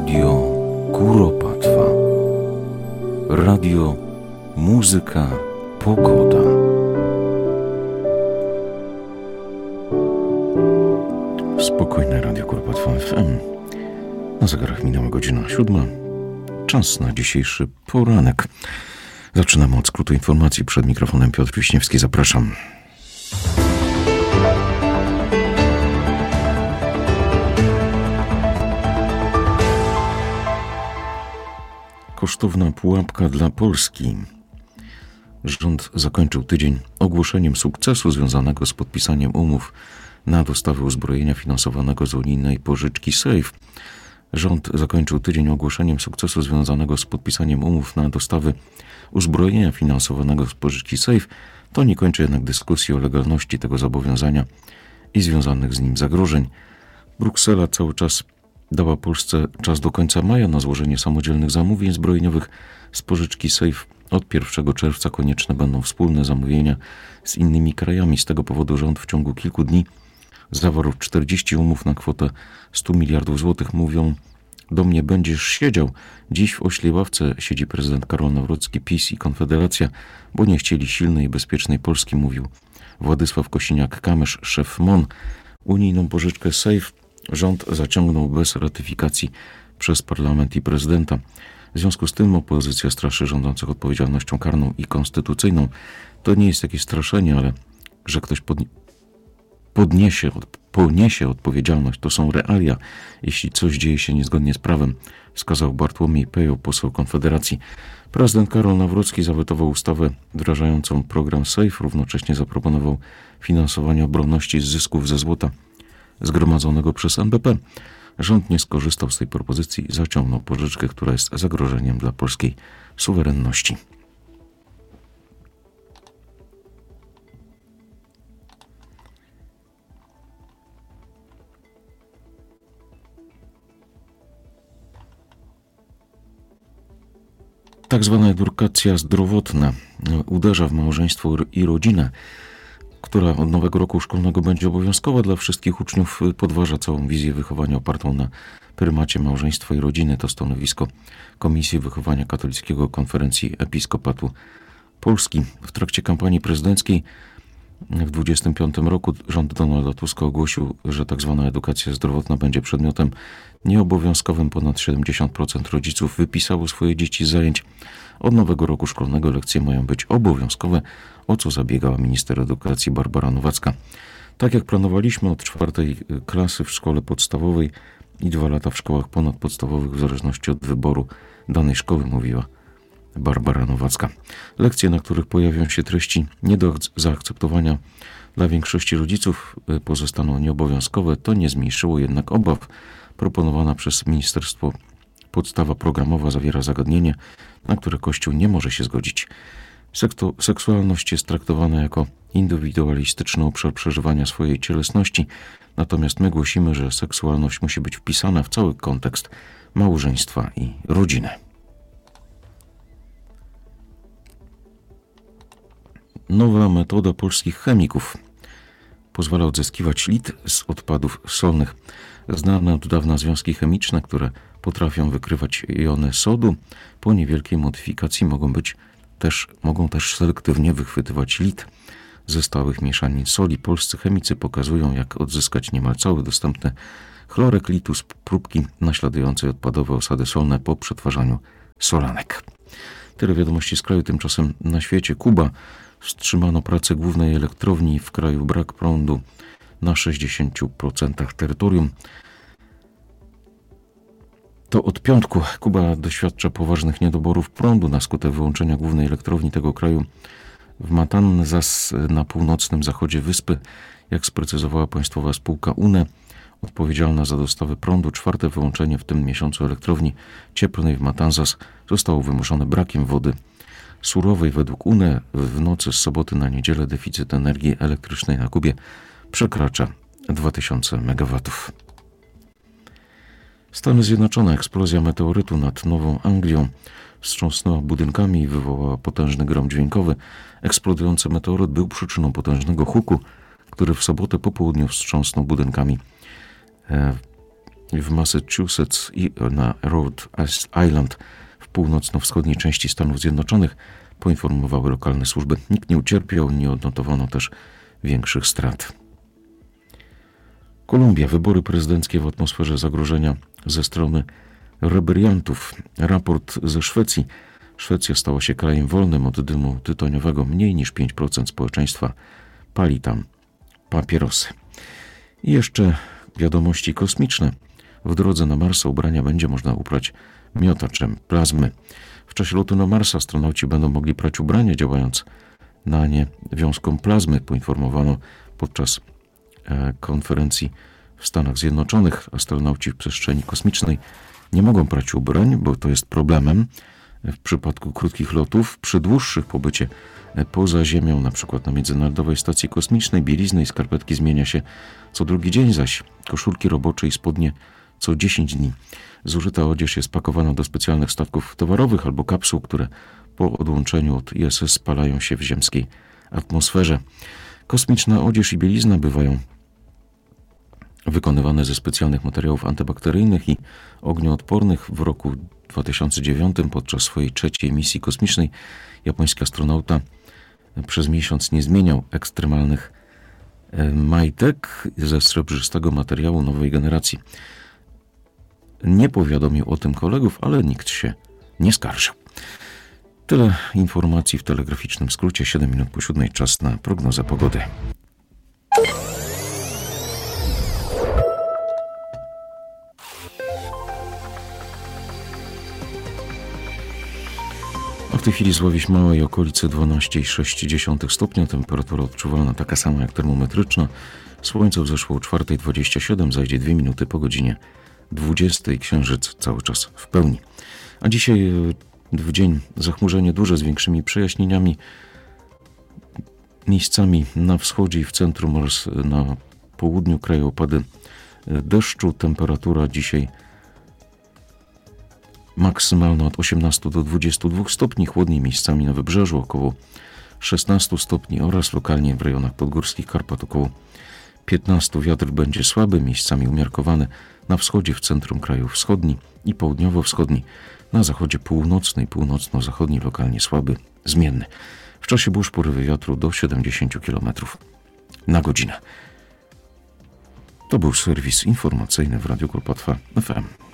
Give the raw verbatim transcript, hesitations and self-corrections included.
Radio Kuropatwa. Radio Muzyka Pogoda. Spokojne Radio Kuropatwa F M. Na zegarach minęła godzina siódma. Czas na dzisiejszy poranek. Zaczynamy od skrótu informacji. Przed mikrofonem Piotr Wiśniewski. Zapraszam. Kosztowna pułapka dla Polski. Rząd zakończył tydzień ogłoszeniem sukcesu związanego z podpisaniem umów na dostawy uzbrojenia finansowanego z unijnej pożyczki SAFE. Rząd zakończył tydzień ogłoszeniem sukcesu związanego z podpisaniem umów na dostawy uzbrojenia finansowanego z pożyczki SAFE. To nie kończy jednak dyskusji o legalności tego zobowiązania i związanych z nim zagrożeń. Bruksela cały czas dała Polsce czas do końca maja na złożenie samodzielnych zamówień zbrojeniowych z pożyczki SAFE. Od pierwszego czerwca konieczne będą wspólne zamówienia z innymi krajami. Z tego powodu rząd w ciągu kilku dni zawarł czterdzieści umów na kwotę stu miliardów złotych. Mówią: do mnie będziesz siedział. Dziś w oślej ławce siedzi prezydent Karol Nawrocki, PiS i Konfederacja, bo nie chcieli silnej i bezpiecznej Polski, mówił Władysław Kosiniak-Kamysz, szef M O N. Unijną pożyczkę SAFE rząd zaciągnął bez ratyfikacji przez parlament i prezydenta. W związku z tym opozycja straszy rządzących odpowiedzialnością karną i konstytucyjną. To nie jest jakieś straszenie, ale że ktoś podnie- podniesie, od- poniesie odpowiedzialność, to są realia, jeśli coś dzieje się niezgodnie z prawem, wskazał Bartłomiej Pejo, poseł Konfederacji. Prezydent Karol Nawrocki zawetował ustawę wdrażającą program SAFE, równocześnie zaproponował finansowanie obronności z zysków ze złota zgromadzonego przez N B P. Rząd nie skorzystał z tej propozycji i zaciągnął pożyczkę, która jest zagrożeniem dla polskiej suwerenności. Tak zwana edukacja zdrowotna uderza w małżeństwo i rodzinę, która od nowego roku szkolnego będzie obowiązkowa dla wszystkich uczniów, podważa całą wizję wychowania opartą na prymacie małżeństwa i rodziny. To stanowisko Komisji Wychowania Katolickiego Konferencji Episkopatu Polski. W trakcie kampanii prezydenckiej w dwudziestym piątym roku rząd Donalda Tuska ogłosił, że tzw. edukacja zdrowotna będzie przedmiotem nieobowiązkowym. Ponad siedemdziesiąt procent rodziców wypisało swoje dzieci z zajęć. Od nowego roku szkolnego lekcje mają być obowiązkowe, o co zabiegała minister edukacji Barbara Nowacka. Tak jak planowaliśmy, od czwartej klasy w szkole podstawowej i dwa lata w szkołach ponadpodstawowych w zależności od wyboru danej szkoły, mówiła Barbara Nowacka. Lekcje, na których pojawią się treści nie do zaakceptowania dla większości rodziców, pozostaną nieobowiązkowe. To nie zmniejszyło jednak obaw. Proponowana przez ministerstwo podstawa programowa zawiera zagadnienie, na które Kościół nie może się zgodzić. Sekto, seksualność jest traktowana jako indywidualistyczny obszar przeżywania swojej cielesności, natomiast my głosimy, że seksualność musi być wpisana w cały kontekst małżeństwa i rodziny. Nowa metoda polskich chemików pozwala odzyskiwać lit z odpadów solnych. Znane od dawna związki chemiczne, które potrafią wykrywać jony sodu, po niewielkiej modyfikacji mogą być też, mogą też selektywnie wychwytywać lit ze stałych mieszanin soli. Polscy chemicy pokazują, jak odzyskać niemal cały dostępny chlorek litu z próbki naśladującej odpadowe osady solne po przetwarzaniu solanek. Tyle wiadomości z kraju. Tymczasem na świecie Kuba. Wstrzymano pracę głównej elektrowni. W kraju brak prądu na sześćdziesięciu procentach terytorium. To od piątku Kuba doświadcza poważnych niedoborów prądu na skutek wyłączenia głównej elektrowni tego kraju w Matanzas na północnym zachodzie wyspy. Jak sprecyzowała państwowa spółka U N E, odpowiedzialna za dostawy prądu, czwarte wyłączenie w tym miesiącu elektrowni cieplnej w Matanzas zostało wymuszone brakiem wody surowej. Według U N E w nocy z soboty na niedzielę deficyt energii elektrycznej na Kubie przekracza dwa tysiące megawatów. Stany Zjednoczone. Eksplozja meteorytu nad Nową Anglią wstrząsnęła budynkami i wywołała potężny grom dźwiękowy. Eksplodujący meteoryt był przyczyną potężnego huku, który w sobotę po południu wstrząsnął budynkami w Massachusetts i na Rhode Island w północno-wschodniej części Stanów Zjednoczonych, poinformowały lokalne służby. Nikt nie ucierpiał, nie odnotowano też większych strat. Kolumbia. Wybory prezydenckie w atmosferze zagrożenia ze strony rebeliantów. Raport ze Szwecji. Szwecja stała się krajem wolnym od dymu tytoniowego. Mniej niż pięć procent społeczeństwa pali tam papierosy. I jeszcze wiadomości kosmiczne. W drodze na Marsa ubrania będzie można uprać miotaczem plazmy. W czasie lotu na Marsa astronauci będą mogli prać ubrania, działając na nie wiązką plazmy, poinformowano podczas e, konferencji w Stanach Zjednoczonych. Astronauci w przestrzeni kosmicznej nie mogą prać ubrań, bo to jest problemem w przypadku krótkich lotów. Przy dłuższych pobycie poza Ziemią, na przykład na Międzynarodowej Stacji Kosmicznej, bielizny i skarpetki zmienia się co drugi dzień, zaś koszulki robocze i spodnie co dziesięć dni. Zużyta odzież jest pakowana do specjalnych statków towarowych albo kapsuł, które po odłączeniu od I S S spalają się w ziemskiej atmosferze. Kosmiczna odzież i bielizna bywają wykonywane ze specjalnych materiałów antybakteryjnych i ognioodpornych. W roku dwa tysiące dziewiątym podczas swojej trzeciej misji kosmicznej japoński astronauta przez miesiąc nie zmieniał ekstremalnych majtek ze srebrzystego materiału nowej generacji. Nie powiadomił o tym kolegów, ale nikt się nie skarżył. Tyle informacji w telegraficznym skrócie. siedem minut po siódmej, czas na prognozę pogody. A w tej chwili Zławiś Mała i okolice dwanaście przecinek sześć stopnia. Temperatura odczuwalna taka sama jak termometryczna. Słońce wzeszło o czwartej dwadzieścia siedem, zajdzie dwie minuty po godzinie dwudziestej. Księżyc cały czas w pełni. A dzisiaj w dzień zachmurzenie duże z większymi przejaśnieniami. Miejscami na wschodzie i w centrum oraz na południu kraju opady deszczu. Temperatura dzisiaj maksymalna od osiemnastu do dwudziestu dwóch stopni, chłodniej miejscami na wybrzeżu około szesnastu stopni oraz lokalnie w rejonach podgórskich Karpat około piętnastu. Wiatr będzie słaby, miejscami umiarkowany na wschodzie, w centrum kraju wschodni i południowo-wschodni, na zachodzie północny i północno-zachodni lokalnie słaby, zmienny. W czasie burz porywy wiatru do siedemdziesięciu kilometrów na godzinę. To był serwis informacyjny w Radiu Kropotwa F M.